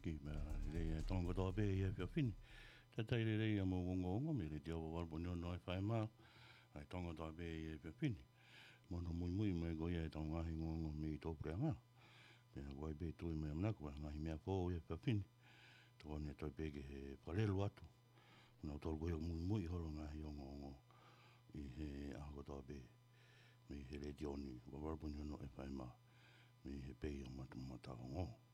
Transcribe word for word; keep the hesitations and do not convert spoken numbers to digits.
ki ma le tonga to be ia pe fini te tai le le mo ngo ngo me le dio wa bo no no fai ma ai tonga to be ia pe fini mo no mui mui me go ia tonga hi ngo ngo me to pre nga pe go be tu me na ko nga hi me ko ia pe fini to ne to be ke pale lo atu no to go mui mui ho nga hi ngo ngo i he a go to be me he le dio ni wa bo no no fai ma me he pe o mata mata ngo